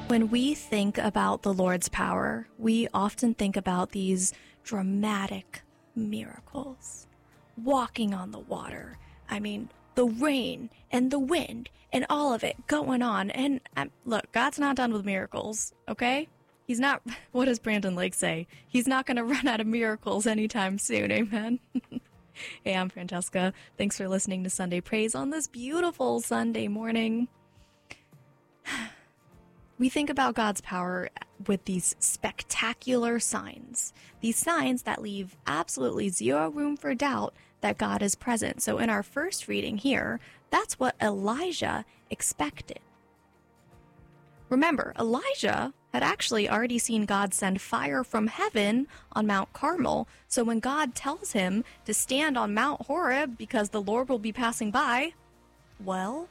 When we think about the Lord's power, we often think about these dramatic miracles. Walking on the water. I mean, the rain and the wind and all of it going on. And look, God's not done with miracles, okay? He's not, what does Brandon Lake say? He's not going to run out of miracles anytime soon, amen? Hey, I'm Francesca. Thanks for listening to Sunday Praise on this beautiful Sunday morning. We think about God's power with these spectacular signs. These signs that leave absolutely zero room for doubt that God is present. So in our first reading here, that's what Elijah expected. Remember, Elijah had actually already seen God send fire from heaven on Mount Carmel. So when God tells him to stand on Mount Horeb because the Lord will be passing by, well,